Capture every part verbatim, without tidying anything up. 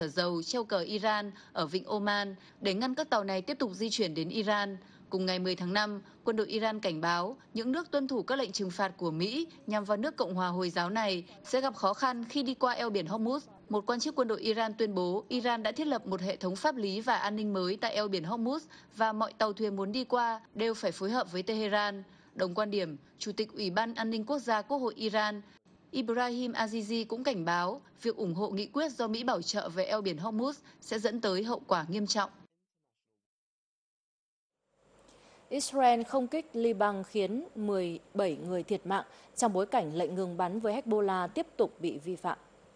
chở dầu treo cờ Iran ở vịnh Oman để ngăn các tàu này tiếp tục di chuyển đến Iran. Cùng ngày mười tháng năm, quân đội Iran cảnh báo những nước tuân thủ các lệnh trừng phạt của Mỹ nhằm vào nước Cộng hòa Hồi giáo này sẽ gặp khó khăn khi đi qua eo biển Hormuz. Một quan chức quân đội Iran tuyên bố Iran đã thiết lập một hệ thống pháp lý và an ninh mới tại eo biển Hormuz và mọi tàu thuyền muốn đi qua đều phải phối hợp với Tehran. Đồng quan điểm, Chủ tịch Ủy ban An ninh Quốc gia Quốc hội Iran Ibrahim Azizi cũng cảnh báo việc ủng hộ nghị quyết do Mỹ bảo trợ về eo biển Hormuz sẽ dẫn tới hậu quả nghiêm trọng. Israel không kích Liban khiến mười bảy người thiệt mạng trong bối cảnh lệnh ngừng bắn với Hezbollah tiếp tục bị vi phạm.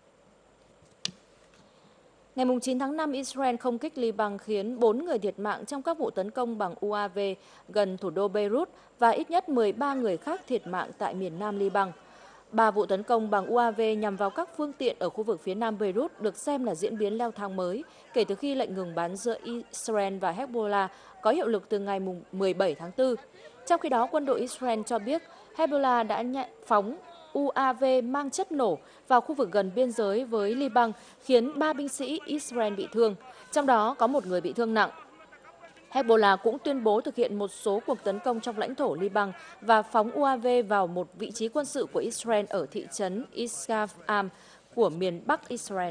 Ngày chín tháng năm, Israel không kích Liban khiến bốn người thiệt mạng trong các vụ tấn công bằng u a vê gần thủ đô Beirut và ít nhất mười ba người khác thiệt mạng tại miền nam Liban. Ba vụ tấn công bằng u a vê nhằm vào các phương tiện ở khu vực phía nam Beirut được xem là diễn biến leo thang mới kể từ khi lệnh ngừng bắn giữa Israel và Hezbollah có hiệu lực từ ngày mười bảy tháng tư. Trong khi đó, quân đội Israel cho biết Hezbollah đã nhận phóng u a vê mang chất nổ vào khu vực gần biên giới với Liban, khiến ba binh sĩ Israel bị thương, trong đó có một người bị thương nặng. Hezbollah cũng tuyên bố thực hiện một số cuộc tấn công trong lãnh thổ Liban và phóng u a vê vào một vị trí quân sự của Israel ở thị trấn Isfahan của miền Bắc Israel.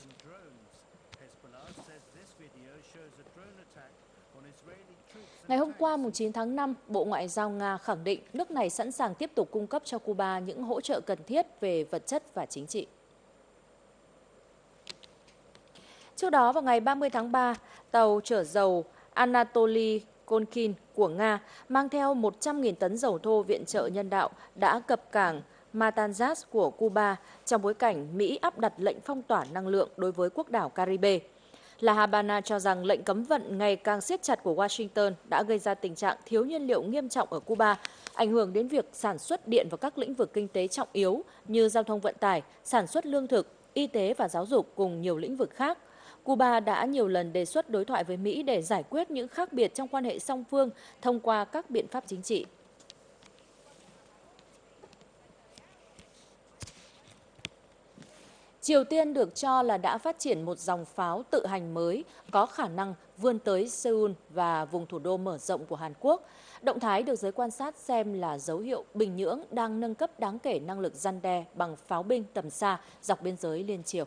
Ngày hôm qua, chín tháng năm, Bộ Ngoại giao Nga khẳng định nước này sẵn sàng tiếp tục cung cấp cho Cuba những hỗ trợ cần thiết về vật chất và chính trị. Trước đó, vào ngày ba mươi tháng ba, tàu chở dầu Anatoly Konkin của Nga mang theo một trăm nghìn tấn dầu thô viện trợ nhân đạo đã cập cảng Matanzas của Cuba trong bối cảnh Mỹ áp đặt lệnh phong tỏa năng lượng đối với quốc đảo Caribe. La Habana cho rằng lệnh cấm vận ngày càng siết chặt của Washington đã gây ra tình trạng thiếu nhiên liệu nghiêm trọng ở Cuba, ảnh hưởng đến việc sản xuất điện và các lĩnh vực kinh tế trọng yếu như giao thông vận tải, sản xuất lương thực, y tế và giáo dục cùng nhiều lĩnh vực khác. Cuba đã nhiều lần đề xuất đối thoại với Mỹ để giải quyết những khác biệt trong quan hệ song phương thông qua các biện pháp chính trị. Triều Tiên được cho là đã phát triển một dòng pháo tự hành mới có khả năng vươn tới Seoul và vùng thủ đô mở rộng của Hàn Quốc. Động thái được giới quan sát xem là dấu hiệu Bình Nhưỡng đang nâng cấp đáng kể năng lực răn đe bằng pháo binh tầm xa dọc biên giới liên triều.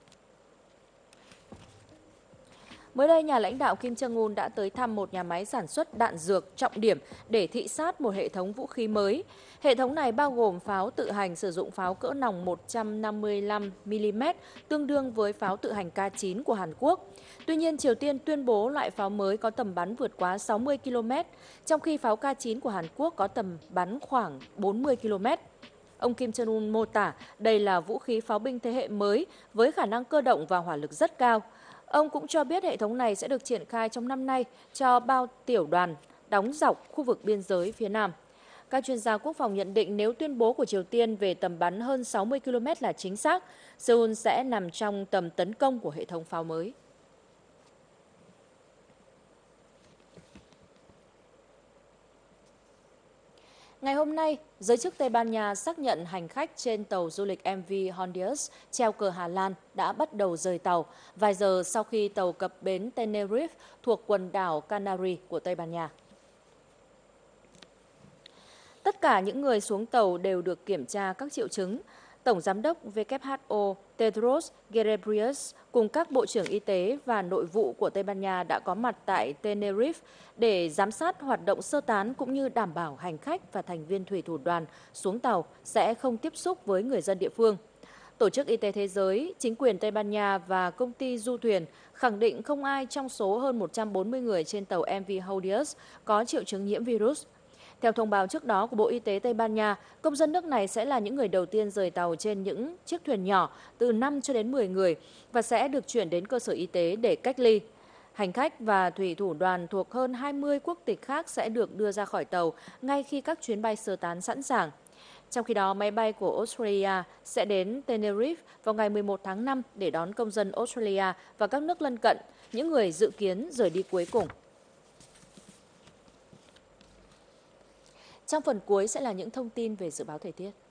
Mới đây, nhà lãnh đạo Kim Jong-un đã tới thăm một nhà máy sản xuất đạn dược trọng điểm để thị sát một hệ thống vũ khí mới. Hệ thống này bao gồm pháo tự hành sử dụng pháo cỡ nòng một trăm năm mươi lăm mi-li-mét, tương đương với pháo tự hành K chín của Hàn Quốc. Tuy nhiên, Triều Tiên tuyên bố loại pháo mới có tầm bắn vượt quá sáu mươi ki lô mét, trong khi pháo K chín của Hàn Quốc có tầm bắn khoảng bốn mươi ki lô mét. Ông Kim Jong-un mô tả đây là vũ khí pháo binh thế hệ mới với khả năng cơ động và hỏa lực rất cao. Ông cũng cho biết hệ thống này sẽ được triển khai trong năm nay cho bao tiểu đoàn đóng dọc khu vực biên giới phía Nam. Các chuyên gia quốc phòng nhận định nếu tuyên bố của Triều Tiên về tầm bắn hơn sáu mươi ki lô mét là chính xác, Seoul sẽ nằm trong tầm tấn công của hệ thống pháo mới. Ngày hôm nay, giới chức Tây Ban Nha xác nhận hành khách trên tàu du lịch em vê Hondius treo cờ Hà Lan đã bắt đầu rời tàu vài giờ sau khi tàu cập bến Tenerife thuộc quần đảo Canary của Tây Ban Nha. Tất cả những người xuống tàu đều được kiểm tra các triệu chứng. Tổng Giám đốc W H O Tedros Ghebreyesus cùng các bộ trưởng y tế và nội vụ của Tây Ban Nha đã có mặt tại Tenerife để giám sát hoạt động sơ tán cũng như đảm bảo hành khách và thành viên thủy thủ đoàn xuống tàu sẽ không tiếp xúc với người dân địa phương. Tổ chức Y tế Thế giới, chính quyền Tây Ban Nha và công ty du thuyền khẳng định không ai trong số hơn một trăm bốn mươi người trên tàu em vê Hondius có triệu chứng nhiễm virus. Theo thông báo trước đó của Bộ Y tế Tây Ban Nha, công dân nước này sẽ là những người đầu tiên rời tàu trên những chiếc thuyền nhỏ từ năm cho đến mười người và sẽ được chuyển đến cơ sở y tế để cách ly. Hành khách và thủy thủ đoàn thuộc hơn hai mươi quốc tịch khác sẽ được đưa ra khỏi tàu ngay khi các chuyến bay sơ tán sẵn sàng. Trong khi đó, máy bay của Australia sẽ đến Tenerife vào ngày mười một tháng năm để đón công dân Australia và các nước lân cận, những người dự kiến rời đi cuối cùng. Trong phần cuối sẽ là những thông tin về dự báo thời tiết.